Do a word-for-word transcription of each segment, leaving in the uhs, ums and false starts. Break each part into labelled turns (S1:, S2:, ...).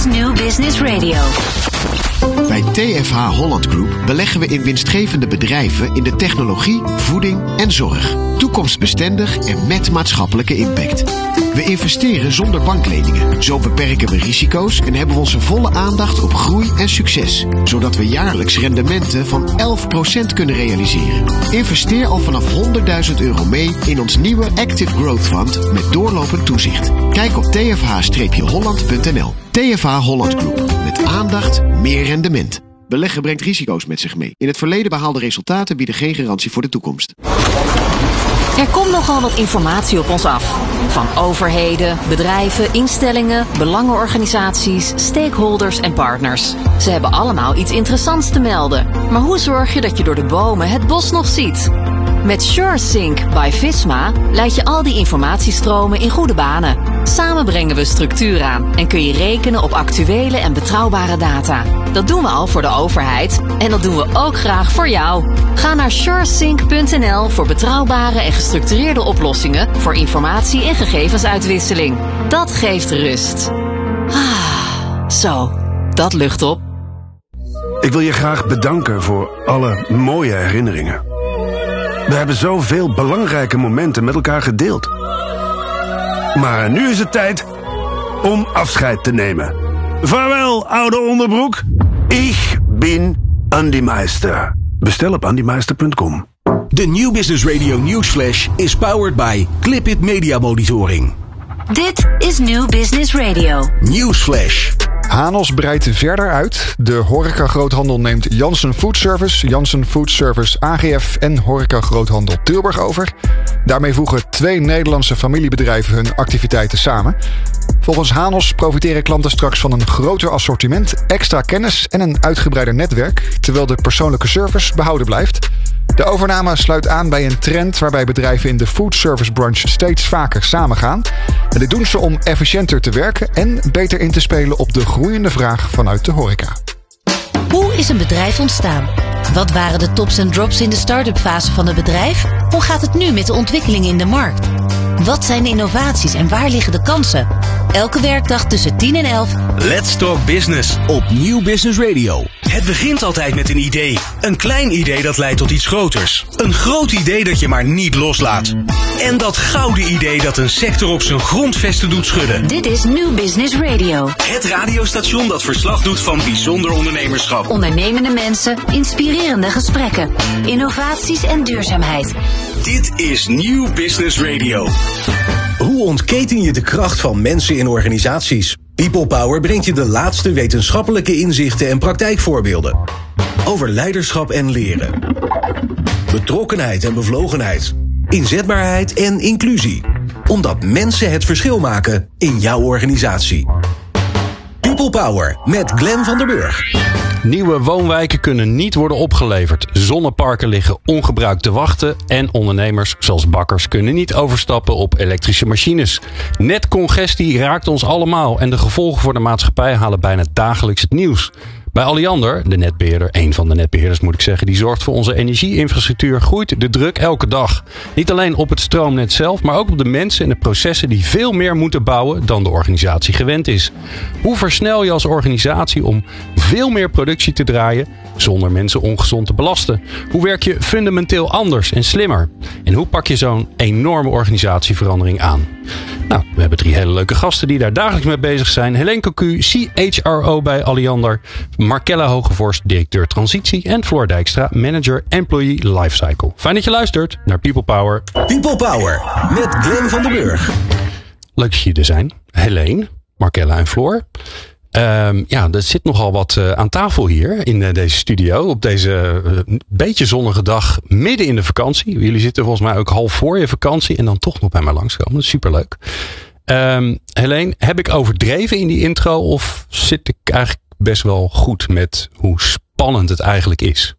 S1: is New Business Radio.
S2: Bij T F H Holland Group beleggen we in winstgevende bedrijven in de technologie, voeding en zorg. Toekomstbestendig en met maatschappelijke impact. We investeren zonder bankleningen. Zo beperken we risico's en hebben we onze volle aandacht op groei en succes. Zodat we jaarlijks rendementen van elf procent kunnen realiseren. Investeer al vanaf honderdduizend euro mee in ons nieuwe Active Growth Fund met doorlopend toezicht. Kijk op t f h holland punt n l. T F H Holland Group. Met aandacht, meer rendement. Beleggen brengt risico's met zich mee. In het verleden behaalde resultaten bieden geen garantie voor de toekomst.
S1: Er komt nogal wat informatie op ons af. Van overheden, bedrijven, instellingen, belangenorganisaties, stakeholders en partners. Ze hebben allemaal iets interessants te melden. Maar hoe zorg je dat je door de bomen het bos nog ziet? Met SureSync by Visma leid je al die informatiestromen in goede banen. Samen brengen we structuur aan en kun je rekenen op actuele en betrouwbare data. Dat doen we al voor de overheid en dat doen we ook graag voor jou. Ga naar suresync punt n l voor betrouwbare en gestructureerde oplossingen voor informatie- en gegevensuitwisseling. Dat geeft rust. Ah, zo, dat lucht op.
S3: Ik wil je graag bedanken voor alle mooie herinneringen. We hebben zoveel belangrijke momenten met elkaar gedeeld. Maar nu is het tijd om afscheid te nemen. Vaarwel, oude onderbroek. Ik ben Andy Meister. Bestel op andy meister punt com.
S4: De New Business Radio Newsflash is powered by Clipit Media Monitoring.
S1: Dit is New Business Radio.
S4: Newsflash.
S5: Hanos breidt verder uit. De horeca-groothandel neemt Janssen Food Service, Janssen Food Service A G F en horeca-groothandel Tilburg over. Daarmee voegen twee Nederlandse familiebedrijven hun activiteiten samen. Volgens Hanos profiteren klanten straks van een groter assortiment, extra kennis en een uitgebreider netwerk, terwijl de persoonlijke service behouden blijft. De overname sluit aan bij een trend waarbij bedrijven in de foodservice branche steeds vaker samengaan. En dit doen ze om efficiënter te werken en beter in te spelen op de groeiende vraag vanuit de horeca.
S6: Hoe is een bedrijf ontstaan? Wat waren de tops en drops in de start-up fase van het bedrijf? Hoe gaat het nu met de ontwikkelingen in de markt? Wat zijn de innovaties en waar liggen de kansen? Elke werkdag tussen tien en elf.
S4: Let's Talk Business op New Business Radio. Het begint altijd met een idee. Een klein idee dat leidt tot iets groters. Een groot idee dat je maar niet loslaat. En dat gouden idee dat een sector op zijn grondvesten doet schudden.
S1: Dit is New Business Radio.
S4: Het radiostation dat verslag doet van bijzonder ondernemerschap.
S1: Ondernemende mensen, inspirerende gesprekken, innovaties en duurzaamheid.
S4: Dit is New Business Radio. Hoe ontketen je de kracht van mensen in organisaties? People Power brengt je de laatste wetenschappelijke inzichten en praktijkvoorbeelden. Over leiderschap en leren. Betrokkenheid en bevlogenheid. Inzetbaarheid en inclusie. Omdat mensen het verschil maken in jouw organisatie. People Power met Glenn van der Burg.
S7: Nieuwe woonwijken kunnen niet worden opgeleverd. Zonneparken liggen ongebruikt te wachten. En ondernemers zoals bakkers kunnen niet overstappen op elektrische machines. Netcongestie raakt ons allemaal. En de gevolgen voor de maatschappij halen bijna dagelijks het nieuws. Bij Alliander, de netbeheerder, een van de netbeheerders moet ik zeggen, die zorgt voor onze energieinfrastructuur, groeit de druk elke dag. Niet alleen op het stroomnet zelf, maar ook op de mensen en de processen die veel meer moeten bouwen dan de organisatie gewend is. Hoe versnel je als organisatie om veel meer productie te draaien zonder mensen ongezond te belasten? Hoe werk je fundamenteel anders en slimmer? En hoe pak je zo'n enorme organisatieverandering aan? Nou, we hebben drie hele leuke gasten die daar dagelijks mee bezig zijn. Helene Cocu, C H R O bij Alliander. Markella Hogevorst, directeur transitie. En Floor Dijkstra, manager Employee Lifecycle. Fijn dat je luistert naar People Power.
S4: People Power met Glenn van der Burg.
S7: Leuk dat jullie er zijn. Helene, Markella en Floor. Um, ja, er zit nogal wat uh, aan tafel hier in uh, deze studio. Op deze uh, beetje zonnige dag midden in de vakantie. Jullie zitten volgens mij ook half voor je vakantie. En dan toch nog bij mij langskomen. Dat is superleuk. Um, Helene, heb ik overdreven in die intro? Of zit ik eigenlijk best wel goed met hoe spannend het eigenlijk is?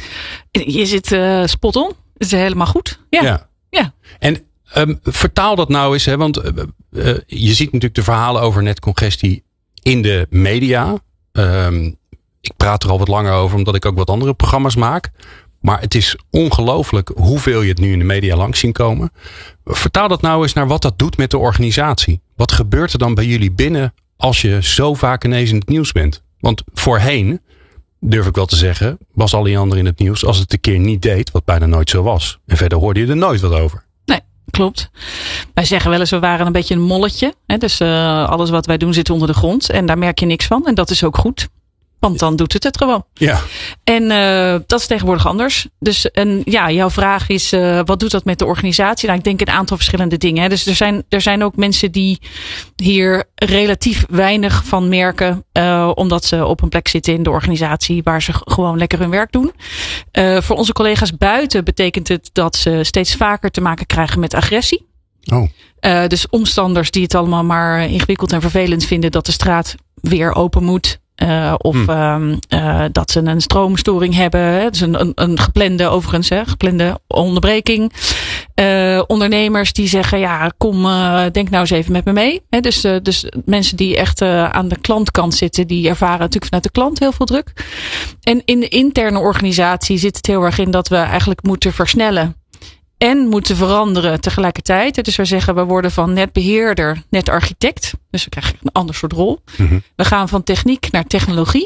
S8: Je zit uh, spot on. Het is helemaal goed. Ja.
S7: ja. ja. En um, vertaal dat nou eens. Hè, want uh, uh, je ziet natuurlijk de verhalen over netcongestie in de media. Um, ik praat er al wat langer over, omdat ik ook wat andere programma's maak. Maar het is ongelooflijk hoeveel je het nu in de media langs zien komen. Vertaal dat nou eens naar wat dat doet met de organisatie. Wat gebeurt er dan bij jullie binnen als je zo vaak ineens in het nieuws bent. Want voorheen, durf ik wel te zeggen, was Alliander in het nieuws als het een keer niet deed, wat bijna nooit zo was. En verder hoorde je er nooit wat over.
S8: Nee, klopt. Wij zeggen wel eens, we waren een beetje een molletje. Hè? Dus uh, alles wat wij doen zit onder de grond. En daar merk je niks van. En dat is ook goed. Want dan doet het het gewoon.
S7: Ja.
S8: En uh, dat is tegenwoordig anders. Dus en ja, jouw vraag is, uh, wat doet dat met de organisatie? Nou, ik denk een aantal verschillende dingen. Hè. Dus er zijn, er zijn ook mensen die hier relatief weinig van merken. Uh, omdat ze op een plek zitten in de organisatie waar ze gewoon lekker hun werk doen. Uh, voor onze collega's buiten betekent het dat ze steeds vaker te maken krijgen met agressie.
S7: Oh.
S8: Uh, dus omstanders die het allemaal maar ingewikkeld en vervelend vinden dat de straat weer open moet. Uh, of hmm. um, uh, dat ze een stroomstoring hebben. Hè. Dus een, een, een geplande, overigens, hè, geplande onderbreking. Uh, ondernemers die zeggen, ja, kom, uh, denk nou eens even met me mee. Hè. Dus, uh, dus mensen die echt uh, aan de klantkant zitten, die ervaren natuurlijk vanuit de klant heel veel druk. En in de interne organisatie zit het heel erg in dat we eigenlijk moeten versnellen. En moeten veranderen tegelijkertijd. Dus we zeggen, we worden van netbeheerder, netarchitect. Dus we krijgen een ander soort rol. Mm-hmm. We gaan van techniek naar technologie.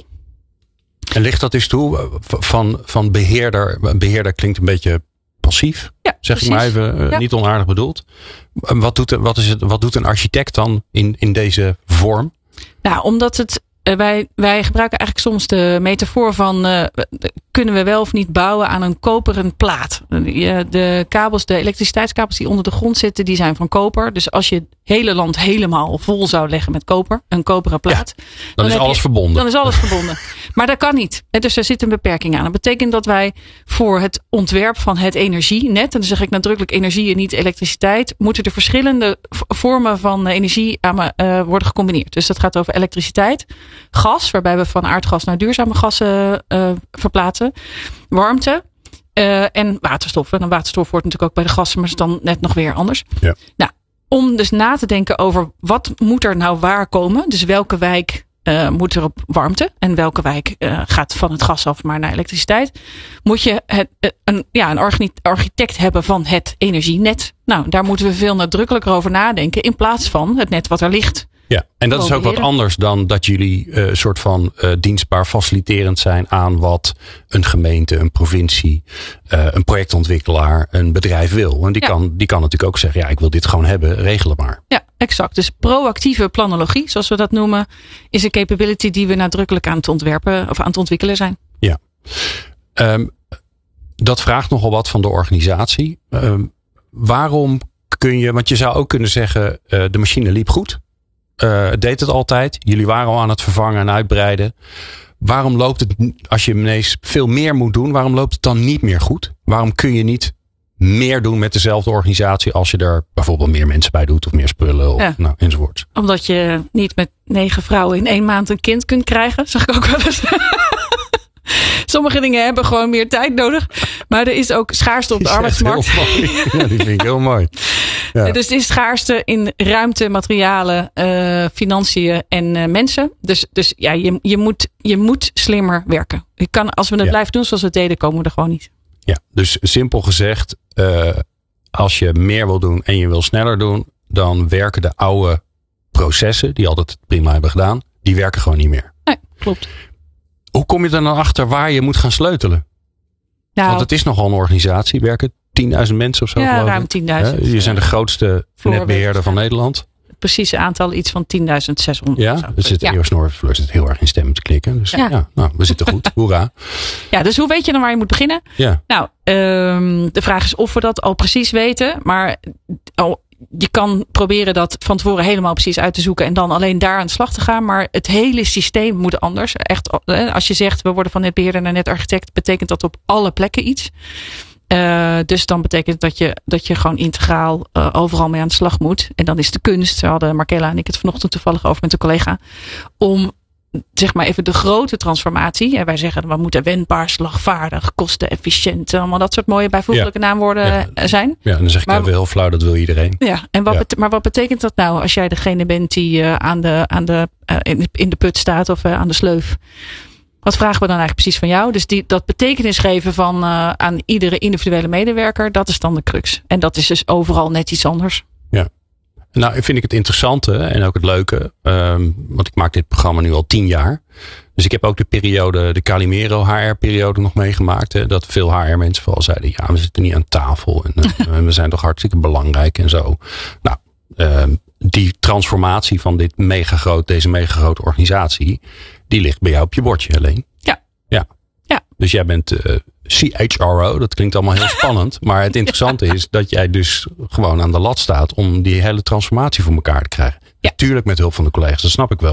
S7: En ligt dat eens toe? Van, van beheerder. Beheerder klinkt een beetje passief.
S8: Ja,
S7: zeg
S8: precies.
S7: ik maar even, uh, ja. Niet onaardig bedoeld. Wat doet, wat, is het, wat doet een architect dan in, in deze vorm?
S8: Nou, omdat het... Wij, wij gebruiken eigenlijk soms de metafoor van uh, kunnen we wel of niet bouwen aan een koperen plaat. De kabels, de elektriciteitskabels die onder de grond zitten, die zijn van koper. Dus als je het hele land helemaal vol zou leggen met koper, een koperen plaat.
S7: Ja, dan, dan is alles je, verbonden.
S8: Dan is alles verbonden. Maar dat kan niet. Dus er zit een beperking aan. Dat betekent dat wij voor het ontwerp van het energienet, en dan zeg ik nadrukkelijk energie en niet elektriciteit, moeten er verschillende vormen van energie aan, uh, worden gecombineerd. Dus dat gaat over elektriciteit. Gas, waarbij we van aardgas naar duurzame gassen uh, verplaatsen. Warmte uh, en waterstof. En waterstof wordt natuurlijk ook bij de gassen, maar is dan net nog weer anders.
S7: Ja.
S8: Nou, om dus na te denken over wat moet er nou waar komen. Dus welke wijk uh, moet er op warmte en welke wijk uh, gaat van het gas af maar naar elektriciteit. Moet je het, uh, een, ja, een architect hebben van het energienet. Nou, daar moeten we veel nadrukkelijker over nadenken in plaats van het net wat er ligt.
S7: Ja, en dat is ook wat anders dan dat jullie een uh, soort van uh, dienstbaar faciliterend zijn aan wat een gemeente, een provincie, uh, een projectontwikkelaar, een bedrijf wil. En die, ja. kan, die kan natuurlijk ook zeggen, ja, ik wil dit gewoon hebben, regel het maar.
S8: Ja, exact. Dus proactieve planologie, zoals we dat noemen, is een capability die we nadrukkelijk aan het ontwerpen of aan het ontwikkelen zijn.
S7: Ja, um, dat vraagt nogal wat van de organisatie. Um, waarom kun je, want je zou ook kunnen zeggen, uh, de machine liep goed. Uh, deed het altijd. Jullie waren al aan het vervangen en uitbreiden. Waarom loopt het, als je ineens veel meer moet doen, waarom loopt het dan niet meer goed? Waarom kun je niet meer doen met dezelfde organisatie als je er bijvoorbeeld meer mensen bij doet of meer spullen of, ja. nou, enzovoort?
S8: Omdat je niet met negen vrouwen in één maand een kind kunt krijgen, zeg ik ook wel eens. Sommige dingen hebben gewoon meer tijd nodig. Maar er is ook schaarste op de arbeidsmarkt.
S7: Ja, die vind ik heel mooi. Ja.
S8: Dus er is schaarste in ruimte, materialen, uh, financiën en uh, mensen. Dus, dus ja, je, je, moet, je moet slimmer werken. Je kan, als we het ja. blijven doen zoals we het deden, komen we er gewoon niet.
S7: Ja, dus simpel gezegd, uh, als je meer wil doen en je wil sneller doen, dan werken de oude processen, die altijd prima hebben gedaan, die werken gewoon niet meer.
S8: Nee, klopt.
S7: Hoe kom je er dan achter waar je moet gaan sleutelen? Nou, want het is nogal een organisatie. Werken tienduizend mensen of zo?
S8: Ja, ruim tienduizend.
S7: Je zijn de grootste netbeheerder van Nederland.
S8: Het precieze aantal iets van tienduizend zeshonderd.
S7: Ja, er zit, ja. Snorre zit heel erg in stemmen te klikken. Dus ja, ja nou, we zitten goed. Hoera.
S8: Ja, dus hoe weet je dan waar je moet beginnen?
S7: Ja.
S8: Nou, um, de vraag is of we dat al precies weten. Maar al, je kan proberen dat van tevoren helemaal precies uit te zoeken en dan alleen daar aan de slag te gaan. Maar het hele systeem moet anders. Echt, als je zegt we worden van netbeheerder naar netarchitect, betekent dat op alle plekken iets. Uh, dus dan betekent dat je, dat je gewoon integraal uh, overal mee aan de slag moet. En dan is de kunst, we hadden Markella en ik het vanochtend toevallig over met een collega, om zeg maar even de grote transformatie. En wij zeggen we moeten wendbaar, slagvaardig, kostenefficiënt. Allemaal dat soort mooie bijvoeglijke ja. naamwoorden ja. zijn.
S7: Ja, en dan zeg ik maar, even heel flauw, dat wil iedereen.
S8: Ja, en wat ja. bet- maar wat betekent dat nou als jij degene bent die uh, aan de, aan de, uh, in, de, in de put staat of uh, aan de sleuf? Wat vragen we dan eigenlijk precies van jou? Dus die, dat betekenis geven van uh, aan iedere individuele medewerker, dat is dan de crux. En dat is dus overal net iets anders.
S7: Ja. Nou, vind ik het interessante en ook het leuke. Um, want ik maak dit programma nu al tien jaar. Dus ik heb ook de periode, de Calimero H R-periode nog meegemaakt. Hè, dat veel H R-mensen vooral zeiden, ja, we zitten niet aan tafel. En uh, we zijn toch hartstikke belangrijk en zo. Nou, um, die transformatie van dit megagroot, deze megagrote organisatie, die ligt bij jou op je bordje, Helene.
S8: Ja.
S7: Ja.
S8: ja.
S7: Dus jij bent uh, C H R O. Dat klinkt allemaal heel spannend. Maar het interessante ja. is dat jij dus gewoon aan de lat staat om die hele transformatie voor elkaar te krijgen. Ja. Natuurlijk met hulp van de collega's, dat snap ik wel.